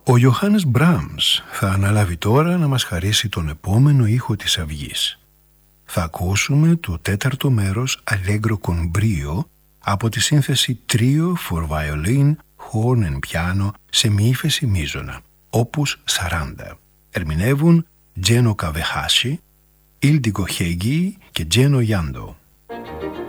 Ο Ιωάννης Μπράμς θα αναλάβει τώρα να μας χαρίσει τον επόμενο ήχο της αυγής. Θα ακούσουμε το τέταρτο μέρος Allegro con brio από τη σύνθεση Trio for Violin, Horn and Piano σε μη ύφεση μείζωνα, όπους 40. Ερμηνεύουν Τζένο Καβεχάση, Ildiko Hegi και Τζένο Γιάντο.